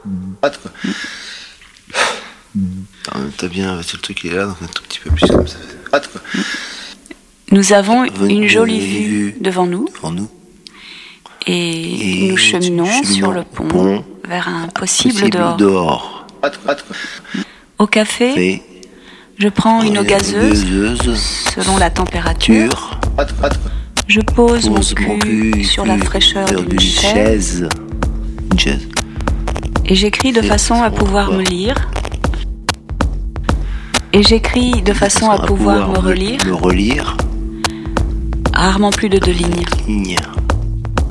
T'as bien, c'est le truc qui est là, donc un tout petit peu plus comme ça. Nous avons une jolie vue devant nous. Et nous cheminons sur le pont vers un possible dehors. Au café, je prends une eau gazeuse selon la température. Je pose mon cul sur la fraîcheur d'une chaise. Et j'écris de façon à pouvoir me lire. Et j'écris de façon à pouvoir me relire. Rarement plus de 2 lignes.